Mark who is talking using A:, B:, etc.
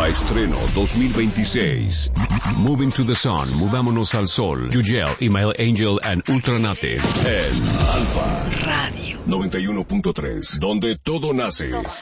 A: Estreno 2026. Moving to the Sun, Movámonos al Sol. Yugel, Email Angel and Ultranative. En Alfa Radio 91.3, donde todo nace.